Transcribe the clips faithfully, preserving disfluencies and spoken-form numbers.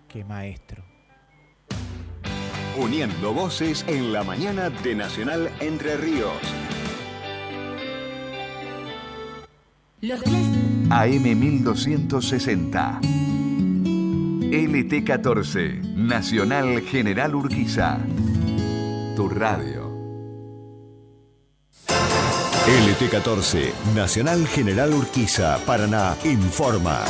Qué maestro. Uniendo voces en la mañana de Nacional Entre Ríos. Los A M mil doscientos sesenta. L T catorce, Nacional General Urquiza. Tu radio. L T catorce, Nacional General Urquiza, Paraná, informa.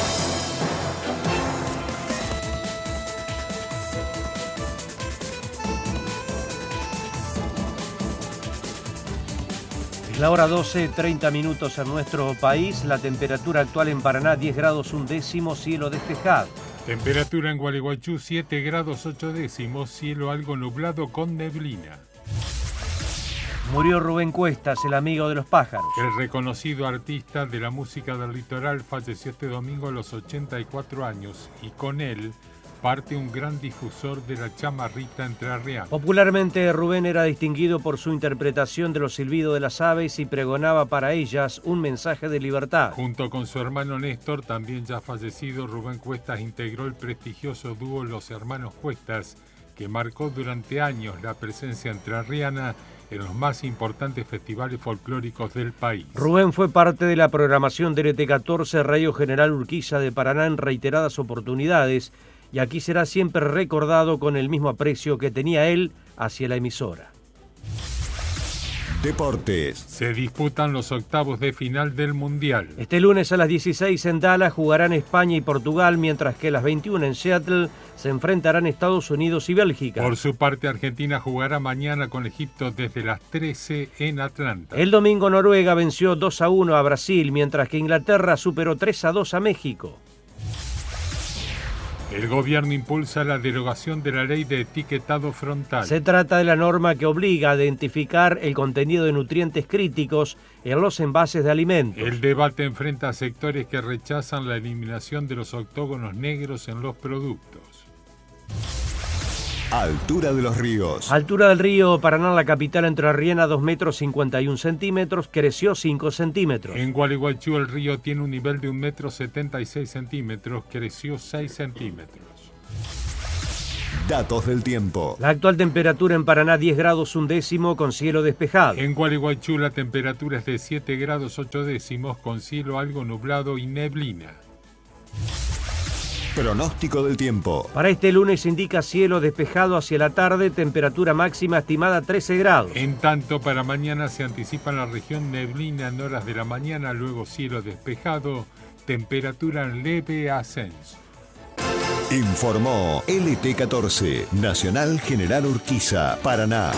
La hora doce, treinta minutos en nuestro país. La temperatura actual en Paraná, diez grados un décimo, cielo despejado. Temperatura en Gualeguaychú, siete grados ocho décimos, cielo algo nublado con neblina. Murió Rubén Cuestas, el amigo de los pájaros. El reconocido artista de la música del litoral falleció este domingo a los ochenta y cuatro años y con él parte un gran difusor de la chamarrita entrerriana. Popularmente, Rubén era distinguido por su interpretación de los silbidos de las aves y pregonaba para ellas un mensaje de libertad. Junto con su hermano Néstor, también ya fallecido, Rubén Cuestas integró el prestigioso dúo Los Hermanos Cuestas, que marcó durante años la presencia entrerriana en los más importantes festivales folclóricos del país. Rubén fue parte de la programación de L T catorce, Radio General Urquiza de Paraná en reiteradas oportunidades, y aquí será siempre recordado con el mismo aprecio que tenía él hacia la emisora. Deportes. Se disputan los octavos de final del Mundial. Este lunes a las dieciséis en Dallas jugarán España y Portugal, mientras que a las veintiuna en Seattle se enfrentarán Estados Unidos y Bélgica. Por su parte, Argentina jugará mañana con Egipto desde las trece en Atlanta. El domingo Noruega venció dos a uno a Brasil, mientras que Inglaterra superó tres a dos a México. El gobierno impulsa la derogación de la ley de etiquetado frontal. Se trata de la norma que obliga a identificar el contenido de nutrientes críticos en los envases de alimentos. El debate enfrenta a sectores que rechazan la eliminación de los octógonos negros en los productos. Altura de los ríos. Altura del río Paraná, la capital entrerriana, dos metros cincuenta y un centímetros, creció cinco centímetros. En Gualeguaychú el río tiene un nivel de un metro setenta y seis centímetros, creció seis centímetros. Datos del tiempo. La actual temperatura en Paraná, diez grados un décimo, con cielo despejado. En Gualeguaychú la temperatura es de siete grados ocho décimos, con cielo algo nublado y neblina. Pronóstico del tiempo. Para este lunes indica cielo despejado hacia la tarde, temperatura máxima estimada trece grados. En tanto, para mañana se anticipa en la región neblina en horas de la mañana, luego cielo despejado, temperatura en leve ascenso. Informó L T catorce, Nacional General Urquiza, Paraná.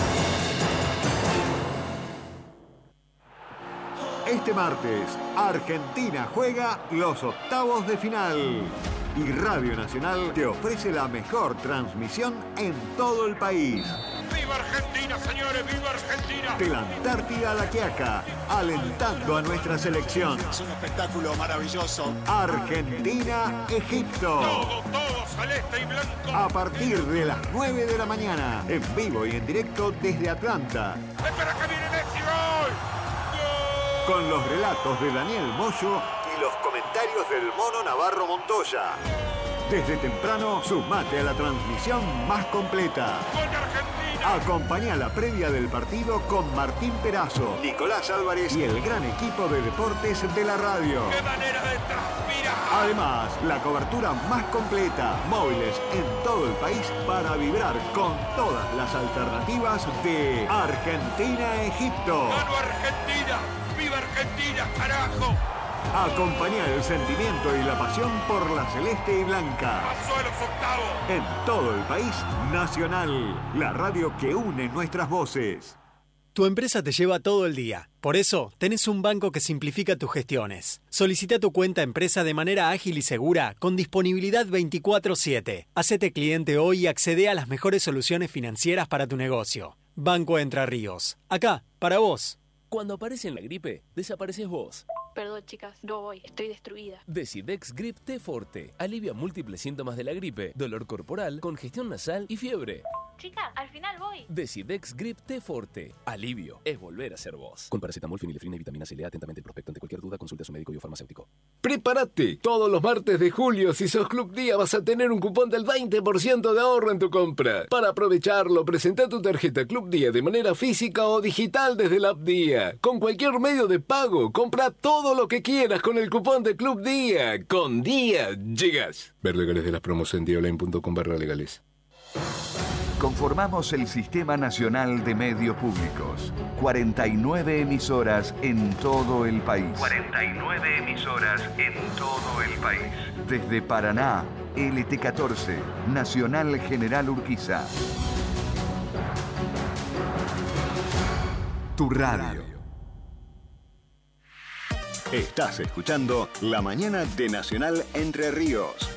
Este martes, Argentina juega los octavos de final. Y Radio Nacional te ofrece la mejor transmisión en todo el país. ¡Viva Argentina, señores! ¡Viva Argentina! De la Antártida a la Quiaca, alentando a nuestra selección. Es un espectáculo maravilloso. Argentina-Egipto. Todo, todo, celeste y blanco. A partir de las nueve de la mañana, en vivo y en directo desde Atlanta. ¡Espera que viene Messi! ¡Gol! Con los relatos de Daniel Moyo y los comentarios del Mono Navarro Montoya. Desde temprano, sumate a la transmisión más completa. ¡Gol de Argentina! Acompañá la previa del partido con Martín Perazo, Nicolás Álvarez y el gran equipo de deportes de la radio. ¡Qué manera de transpirar! Además, la cobertura más completa, móviles en todo el país para vibrar con todas las alternativas de Argentina-Egipto. ¡Gano Argentina! ¡Viva Argentina, carajo! Acompañá el sentimiento y la pasión por la celeste y blanca. ¡Pasó a los octavos! En todo el país, Nacional, la radio que une nuestras voces. Tu empresa te lleva todo el día. Por eso, tenés un banco que simplifica tus gestiones. Solicita tu cuenta empresa de manera ágil y segura, con disponibilidad veinticuatro siete. Hacete cliente hoy y accede a las mejores soluciones financieras para tu negocio. Banco Entre Ríos. Acá, para vos. Cuando aparece en la gripe, desapareces vos. Perdón, chicas, no voy, estoy destruida. Decidex Grip T Forte alivia múltiples síntomas de la gripe, dolor corporal, congestión nasal y fiebre. Chica, al final voy. Decidex Grip T Forte. Alivio es volver a ser vos. Con paracetamol, fenilefrina y vitamina C. Lea atentamente el prospecto. Ante cualquier duda, consulte a su médico y o farmacéutico. ¡Prepárate! Todos los martes de julio, si sos Club Día, vas a tener un cupón del veinte por ciento de ahorro en tu compra. Para aprovecharlo, presenta tu tarjeta Club Día de manera física o digital desde la app Día. Con cualquier medio de pago, compra todo lo que quieras con el cupón de Club Día. Con Día llegas. Ver legales de las promos en diaonline punto com barra legales. Conformamos el Sistema Nacional de Medios Públicos. cuarenta y nueve emisoras en todo el país. cuarenta y nueve emisoras en todo el país. Desde Paraná, L T catorce, Nacional General Urquiza. Tu radio. Estás escuchando La Mañana de Nacional Entre Ríos.